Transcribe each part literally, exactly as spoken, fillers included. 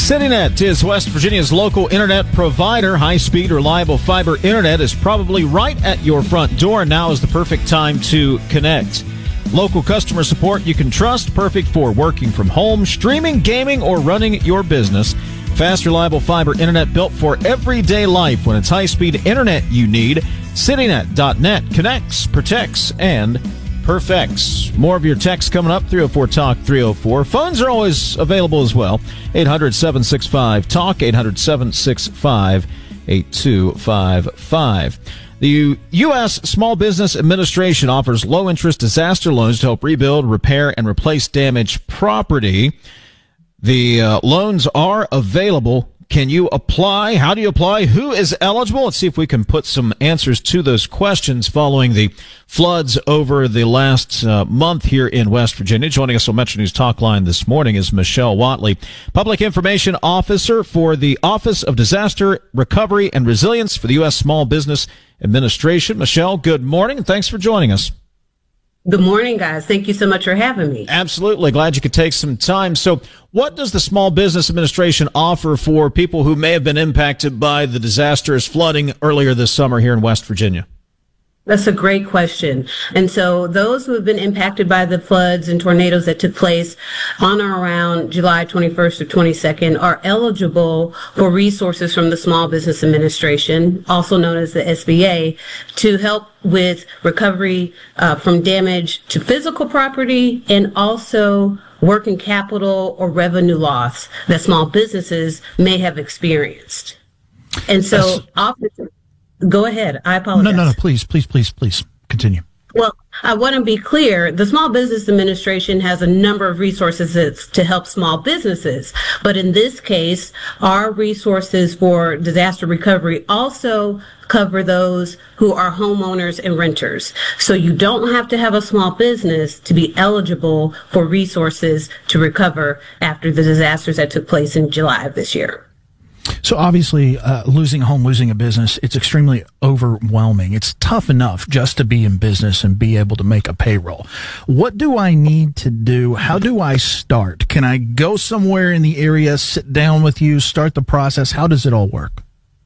CityNet is West Virginia's local internet provider. High-speed, reliable fiber internet is probably right at your front door. Now is the perfect time to connect. Local customer support you can trust, perfect for working from home, streaming, gaming, or running your business. Fast, reliable fiber internet built for everyday life. When it's high-speed internet you need, CityNet dot net connects, protects, and perfects. More of your texts coming up, three oh four talk three oh four. Phones are always available as well. eight hundred, seven six five, talk, eight hundred, seven six five, eight two five five. The U S. Small Business Administration offers low-interest disaster loans to help rebuild, repair, and replace damaged property. The uh, loans are available. Can you apply? How do you apply? Who is eligible? Let's see if we can put some answers to those questions following the floods over the last uh, month here in West Virginia. Joining us on Metro News Talk Line this morning is Michelle Whatley, Public Information Officer for the Office of Disaster Recovery and Resilience for the U S. Small Business Administration. Michelle, good morning, and thanks for joining us. Good morning, guys. Thank you so much for having me. Absolutely. Glad you could take some time. So what does the Small Business Administration offer for people who may have been impacted by the disastrous flooding earlier this summer here in West Virginia? That's a great question. And so those who have been impacted by the floods and tornadoes that took place on or around July twenty-first or twenty-second are eligible for resources from the Small Business Administration, also known as the S B A, to help with recovery uh, from damage to physical property and also working capital or revenue loss that small businesses may have experienced. And so often, go ahead. I apologize. No, no, no. Please, please, please, please continue. Well, I want to be clear. The Small Business Administration has a number of resources to help small businesses. But in this case, our resources for disaster recovery also cover those who are homeowners and renters. So you don't have to have a small business to be eligible for resources to recover after the disasters that took place in July of this year. So obviously, uh, losing a home, losing a business, it's extremely overwhelming. It's tough enough just to be in business and be able to make a payroll. What do I need to do? How do I start? Can I go somewhere in the area, sit down with you, start the process? How does it all work?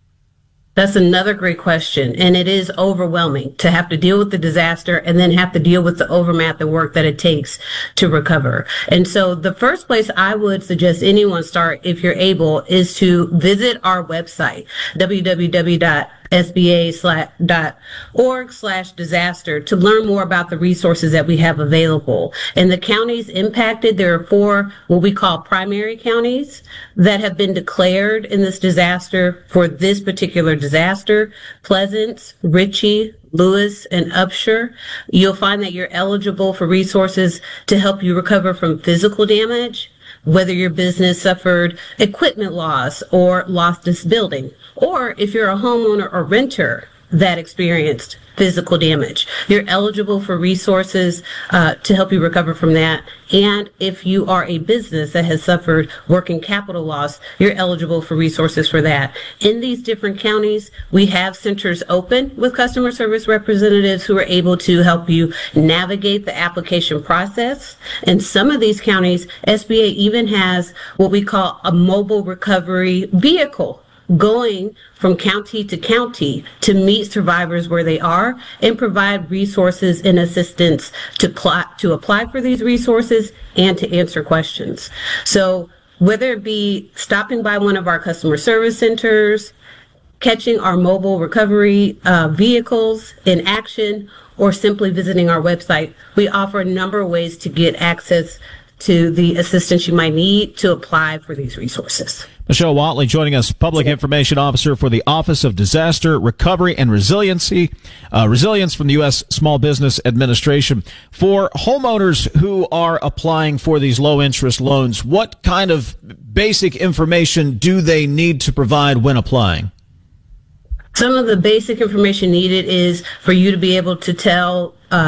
That's another great question. And it is overwhelming to have to deal with the disaster and then have to deal with the overmath of work that it takes to recover. And so the first place I would suggest anyone start, if you're able, is to visit our website, w w w dot s b a dot org slash disaster, to learn more about the resources that we have available. In the counties impacted, there are four what we call primary counties that have been declared in this disaster for this particular disaster: Pleasants, Ritchie, Lewis, and Upshur. You'll find that you're eligible for resources to help you recover from physical damage, whether your business suffered equipment loss or lost its building, or if you're a homeowner or renter that experienced physical damage, you're eligible for resources uh, to help you recover from that. And if you are a business that has suffered working capital loss, you're eligible for resources for that. In these different counties, we have centers open with customer service representatives who are able to help you navigate the application process. In some of these counties, S B A even has what we call a mobile recovery vehicle, going from county to county to meet survivors where they are and provide resources and assistance to pl- to apply for these resources and to answer questions. So whether it be stopping by one of our customer service centers, catching our mobile recovery uh, vehicles in action, or simply visiting our website, we offer a number of ways to get access to the assistance you might need to apply for these resources. Michelle Whatley joining us, Public Information Officer for the Office of Disaster Recovery and Resiliency, uh, Resilience from the U S. Small Business Administration. For homeowners who are applying for these low-interest loans, what kind of basic information do they need to provide when applying? Some of the basic information needed is for you to be able to tell um,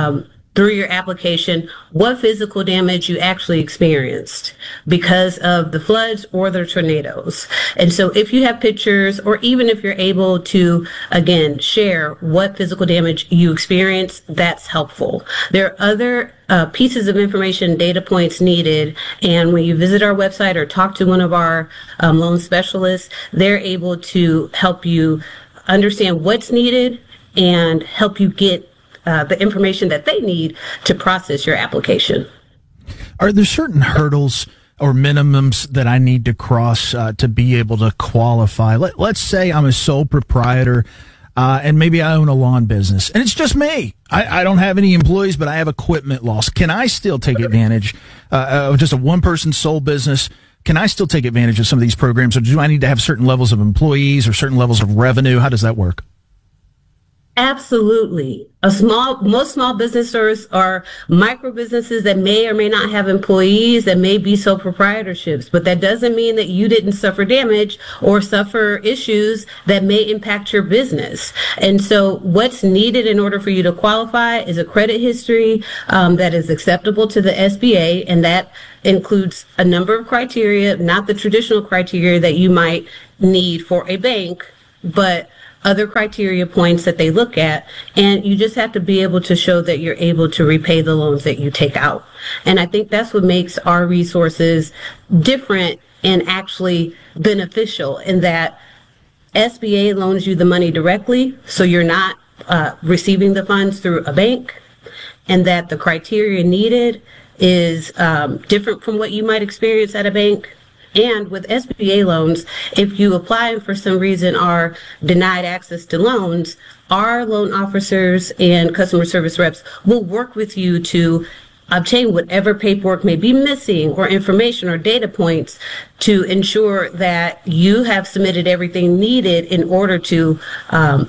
through your application what physical damage you actually experienced because of the floods or the tornadoes. And so if you have pictures, or even if you're able to, again, share what physical damage you experienced, that's helpful. There are other uh, pieces of information, data points needed, and when you visit our website or talk to one of our um, loan specialists, they're able to help you understand what's needed and help you get Uh, the information that they need to process your application. Are there certain hurdles or minimums that I need to cross uh, to be able to qualify? Let, let's say I'm a sole proprietor uh, and maybe I own a lawn business and it's just me. I, I don't have any employees, but I have equipment loss. Can I still take advantage uh, of just a one-person sole business? Can I still take advantage of some of these programs, or do I need to have certain levels of employees or certain levels of revenue? How does that work? Absolutely. A small, most small businesses are micro businesses that may or may not have employees, that may be sole proprietorships, but that doesn't mean that you didn't suffer damage or suffer issues that may impact your business. And so what's needed in order for you to qualify is a credit history um, that is acceptable to the S B A, and that includes a number of criteria, not the traditional criteria that you might need for a bank, but other criteria points that they look at, and you just have to be able to show that you're able to repay the loans that you take out. And I think that's what makes our resources different and actually beneficial, in that S B A loans you the money directly, so you're not uh, receiving the funds through a bank, and that the criteria needed is um, different from what you might experience at a bank. And with S B A loans, if you apply and for some reason are denied access to loans, our loan officers and customer service reps will work with you to obtain whatever paperwork may be missing, or information or data points, to ensure that you have submitted everything needed in order to um,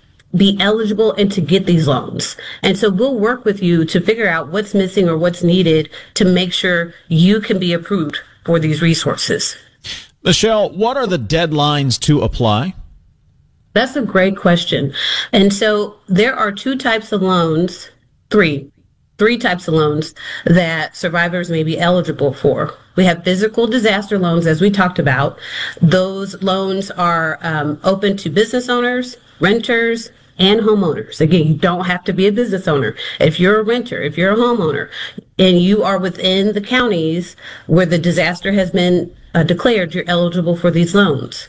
be eligible and to get these loans. And so we'll work with you to figure out what's missing or what's needed to make sure you can be approved for these resources. Michelle, what are the deadlines to apply? That's a great question. And so there are two types of loans, three, three types of loans that survivors may be eligible for. We have physical disaster loans, as we talked about. Those loans are um, open to business owners, renters, and homeowners. Again, you don't have to be a business owner. If you're a renter, if you're a homeowner, and you are within the counties where the disaster has been uh, declared, you're eligible for these loans.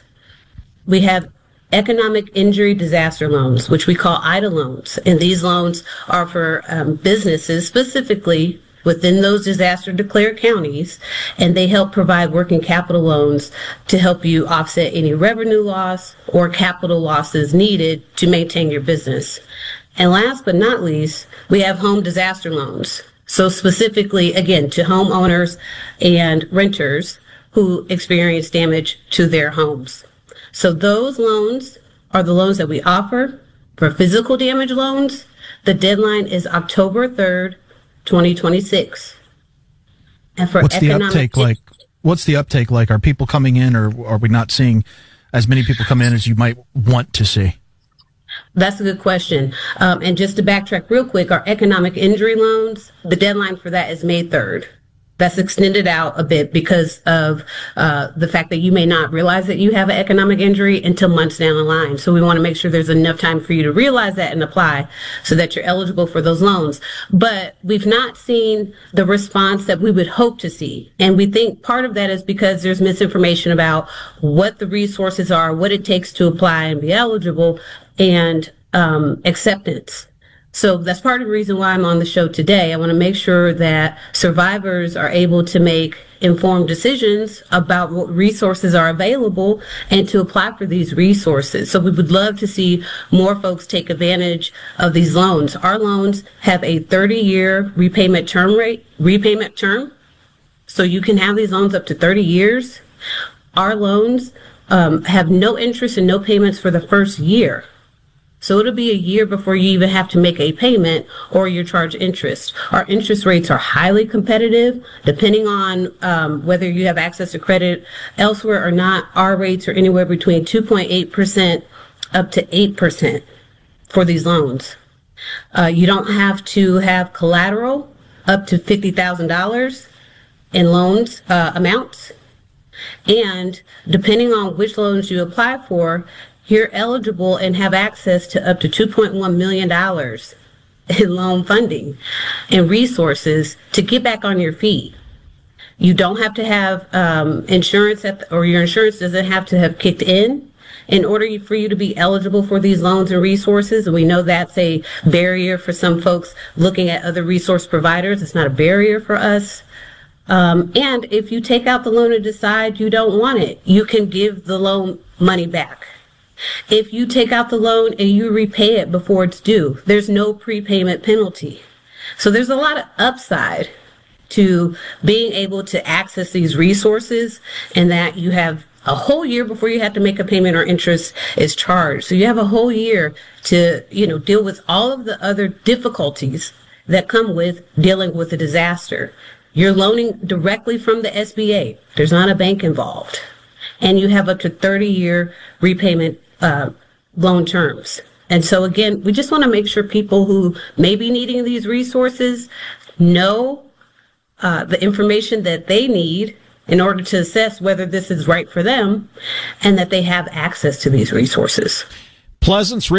We have economic injury disaster loans, which we call I D A loans. And these loans are for um, businesses specifically within those disaster declared counties, and they help provide working capital loans to help you offset any revenue loss or capital losses needed to maintain your business. And last but not least, we have home disaster loans. So specifically, again, to homeowners and renters who experience damage to their homes. So those loans are the loans that we offer. For physical damage loans, the deadline is October third, twenty twenty-six. And for what's the economic uptake like? What's the uptake like? Are people coming in, or are we not seeing as many people come in as you might want to see? That's a good question. Um, and just to backtrack real quick, our economic injury loans, the deadline for that is May third. That's extended out a bit because of uh, the fact that you may not realize that you have an economic injury until months down the line. So we want to make sure there's enough time for you to realize that and apply so that you're eligible for those loans. But we've not seen the response that we would hope to see. And we think part of that is because there's misinformation about what the resources are, what it takes to apply and be eligible, and um, acceptance. So that's part of the reason why I'm on the show today. I want to make sure that survivors are able to make informed decisions about what resources are available and to apply for these resources. So we would love to see more folks take advantage of these loans. Our loans have a thirty-year repayment term rate, repayment term. So you can have these loans up to thirty years. Our loans um, have no interest and no payments for the first year. So it'll be a year before you even have to make a payment or you're charged interest. Our interest rates are highly competitive. Depending on um, whether you have access to credit elsewhere or not, our rates are anywhere between two point eight percent up to eight percent for these loans. Uh, you don't have to have collateral up to fifty thousand dollars in loans uh, amounts. And depending on which loans you apply for, you're eligible and have access to up to two point one million dollars in loan funding and resources to get back on your feet. You don't have to have um, insurance, at the, or your insurance doesn't have to have kicked in in order for you to be eligible for these loans and resources. And we know that's a barrier for some folks looking at other resource providers. It's not a barrier for us. Um, and if you take out the loan and decide you don't want it, you can give the loan money back. If you take out the loan and you repay it before it's due, there's no prepayment penalty. So there's a lot of upside to being able to access these resources, and that you have a whole year before you have to make a payment or interest is charged. So you have a whole year to, you know, deal with all of the other difficulties that come with dealing with a disaster. You're loaning directly from the S B A. There's not a bank involved. And you have up to thirty-year repayment uh, loan terms. And so, again, we just want to make sure people who may be needing these resources know uh, the information that they need in order to assess whether this is right for them, and that they have access to these resources. Pleasant's